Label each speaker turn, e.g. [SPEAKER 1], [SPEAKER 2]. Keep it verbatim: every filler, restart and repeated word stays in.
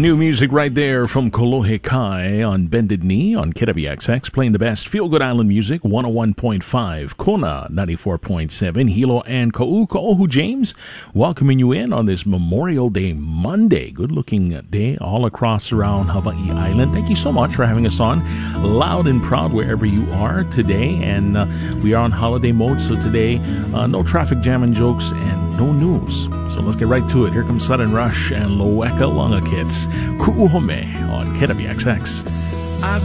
[SPEAKER 1] New music right there from Kolohe Kai on Bended Knee on K W X X, playing the best feel-good island music, one oh one point five, Kona ninety-four point seven, Hilo and Ka'u, Ka'ohu James, welcoming you in on this Memorial Day Monday. Good-looking day all across around Hawaii Island. Thank you so much for having us on, loud and proud wherever you are today. And uh, we are on holiday mode, so today, uh, no traffic jam and jokes and no news. So let's get right to it. Here comes Sudden Rush and Loeka Longa Kids. Ku'uhome on K W X X.